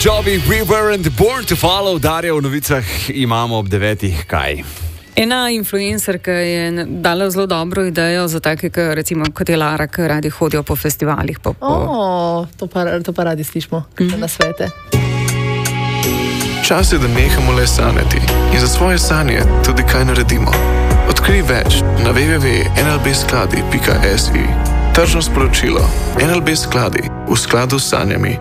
Jovi, River and Born to Follow. Darja, v novicah imamo ob 9. kaj? Ena influencerka je dala zelo dobro idejo za take, recimo, kot je Lara, ki radi hodijo po festivalih. To pa radi slišimo, na svete. Čas je, da nehamo le sanjati in za svoje sanje tudi kaj naredimo. Odkrij več na www.nlbskladi.si. Tržno sporočilo. NLB Skladi, v skladu s sanjami.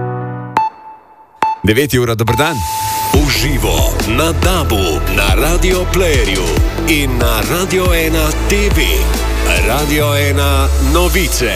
9 ura, dober dan. Uživo na DAB-u, na Radio Playerju in na Radio 1 TV. Radio 1 novice.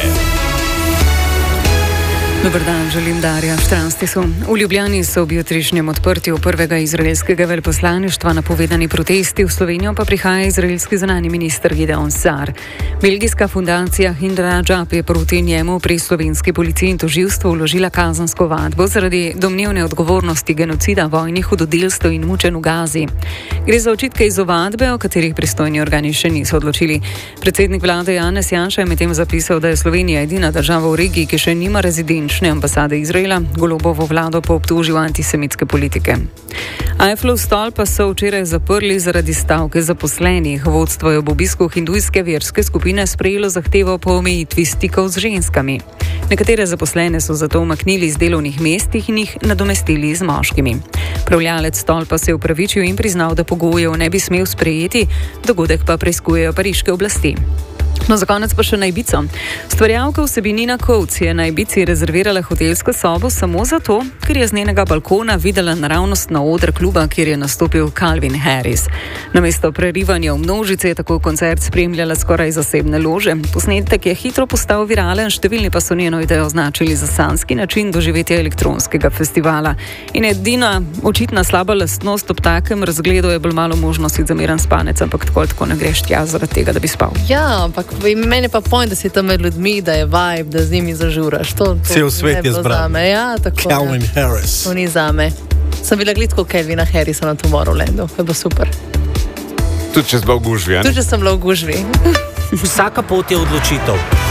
Dober dan, želim Darja Štranstisu. V Ljubljani so ob jutrišnjem odprtju prvega izraelskega veleposlaništva napovedani protesti, v Slovenijo pa prihaja izraelski zunanji minister Gideon Saar. Belgijska fundacija Hind Rajab je proti njemu pri slovenski policiji in tožilstvu vložila kazensko ovadbo zaradi domnevne odgovornosti genocida, vojnih hudodelstev in mučenj v Gazi. Gre za očitke iz ovadbe, o katerih pristojni organi še niso odločili. Predsednik vlade Janez Janša je medtem zapisal, da je Slovenija edina država v regiji, ki še nima rezidenčne ambasade Izraela. Golobovo vlado pa obtožil antisemitske politike. Eifflov stolp pa so včeraj zaprli zaradi stavke zaposlenih. Vodstvo je ob obisku hindujske verske skupine sprejelo zahtevo po omejitvi stikov z ženskami. Nekatere zaposlene so zato umaknili z delovnih mest in jih nadomestili z moškimi. Upravljalec stolpa se je opravičil in priznal, da pogojev ne bi smel sprejeti, dogodek pa preiskujejo pariške oblasti. No, za konec pa še na Ibico. Ustvarjalka vsebini na Kovci je na Ibici rezervirala hotelsko sobo samo zato, ker je z njenega balkona videla naravnost na oder kluba, kjer je nastopil Calvin Harris. Namesto prerivanja v množice je tako koncert spremljala skoraj zasebne lože. Posnetek je hitro postal viralen, številni pa so njeno idejo označili za sanjski način doživetja elektronskega festivala. In edina očitna slaba lastnost ob takem razgledu je bolj malo možnosti za miren spanec, ampak tako ne greš tja zaradi tega, da bi spal. Ja, ampak meni je pa point, da si tam med ljudmi, da je vibe, da z njimi zažuraš. Cel svet je zbral. Ja, tako. Calvin Harris. To ni zame. Sem bila glitko Calvina Harrisa na Tomorrowlandu. To je bilo super. Tudi če si bila v gužvi, Tudi če sem bila v gužvi. Vsaka pot je odločitev.